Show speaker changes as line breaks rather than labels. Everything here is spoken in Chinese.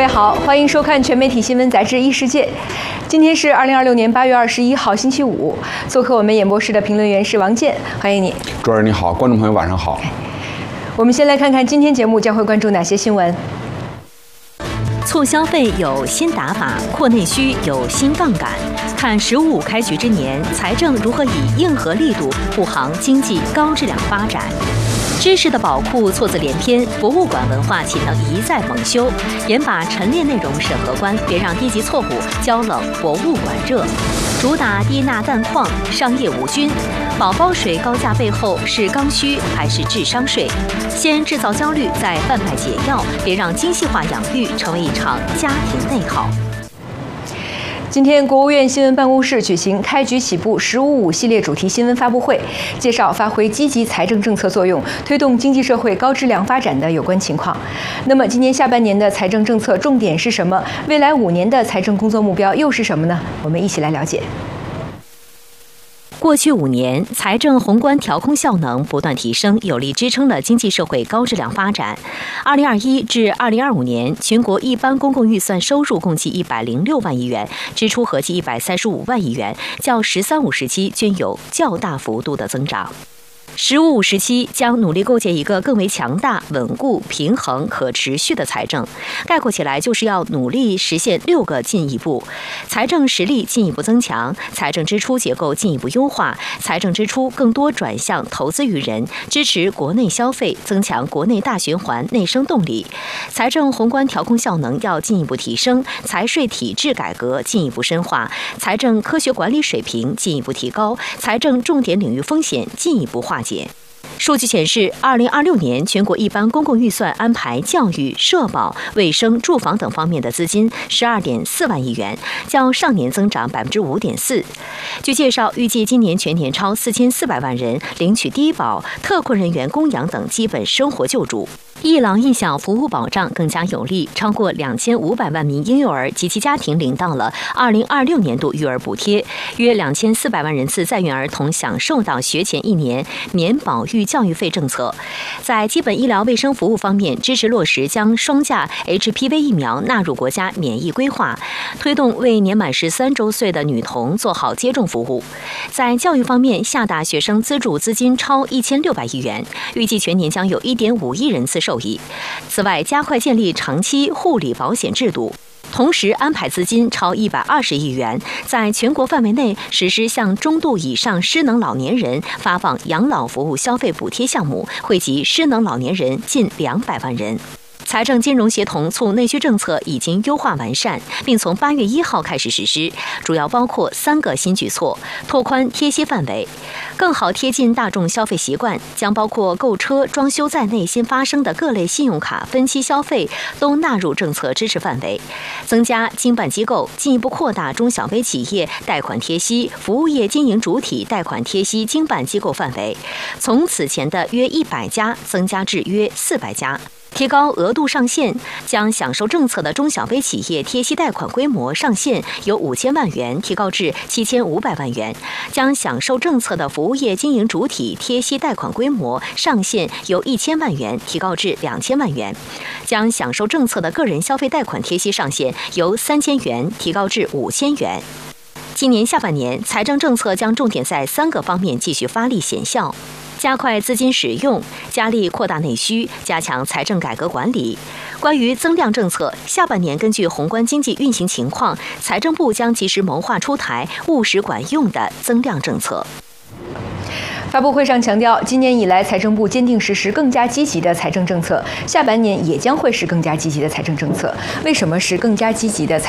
家好，欢迎收看全媒体新闻杂志《一世界》。今天是2026年8月21号，星期五。做客我们演播室的评论员是王健，欢迎你。
主持人你好，观众朋友晚上好。
我们先来看看今天节目将会关注哪些新闻。
促消费有新打法，扩内需有新杠杆。看15开局之年，财政如何以硬核力度护航经济高质量发展。知识的宝库错字连篇，博物馆文化岂能一再蒙羞？严把陈列内容审核关，别让低级错误浇冷博物馆热。主打低钠氮矿，商业无菌。宝宝水高价背后是刚需还是智商税？先制造焦虑，再贩卖解药，别让精细化养育成为一场家庭内耗。
今天，国务院新闻办公室举行开局起步“15.5”系列主题新闻发布会，介绍发挥积极财政政策作用，推动经济社会高质量发展的有关情况。那么，今年下半年的财政政策重点是什么？未来5年的财政工作目标又是什么呢？我们一起来了解。
过去5年，财政宏观调控效能不断提升，有力支撑了经济社会高质量发展。2021至2025年，全国一般公共预算收入共计106万亿元，支出合计135万亿元，较“13.5”时期均有较大幅度的增长。15.5时期将努力构建一个更为强大、稳固、平衡、可持续的财政。概括起来，就是要努力实现6个进一步：财政实力进一步增强，财政支出结构进一步优化，财政支出更多转向投资于人，支持国内消费，增强国内大循环内生动力。财政宏观调控效能要进一步提升，财税体制改革进一步深化，财政科学管理水平进一步提高，财政重点领域风险进一步化解。数据显示，2026年全国一般公共预算安排教育、社保、卫生、住房等方面的资金12.4万亿元，较上年增长5.4%。据介绍，预计今年全年超4400万人领取低保、特困人员供养等基本生活救助。一老一小服务保障更加有力，超过2500万名婴幼儿及其家庭领到了2026年度育儿补贴，约2400万人次在园儿童享受到学前1年免保育教育费政策。在基本医疗卫生服务方面，支持落实将双价 HPV 疫苗纳入国家免疫规划，推动为年满13周岁的女童做好接种服务。在教育方面，下达学生资助资金超1600亿元，预计全年将有1.5亿人次受益。此外，加快建立长期护理保险制度，同时安排资金超120亿元，在全国范围内实施向中度以上失能老年人发放养老服务消费补贴项目，惠及失能老年人近200万人。财政金融协同促内需政策已经优化完善，并从8月1号开始实施，主要包括3个新举措：拓宽贴息范围，更好贴近大众消费习惯，将包括购车、装修在内新发生的各类信用卡分期消费都纳入政策支持范围；增加经办机构，进一步扩大中小微企业贷款贴息、服务业经营主体贷款贴息经办机构范围，从此前的约100家增加至约400家。提高额度上限，将享受政策的中小微企业贴息贷款规模上限由5000万元提高至7500万元，将享受政策的服务业经营主体贴息贷款规模上限由1000万元提高至2000万元，将享受政策的个人消费贷款贴息上限由3000元提高至5000元。今年下半年，财政政策将重点在3个方面继续发力显效：加快资金使用，加力扩大内需，加强财政改革管理。关于增量政策，下半年根据宏观经济运行情况，财政部将及时谋划出台务实管用的增量政策。
发布会上强调，今年以来，财政部坚定实施更加积极的财政政策，下半年也将会是更加积极的财政政策。为什么是更加积极的财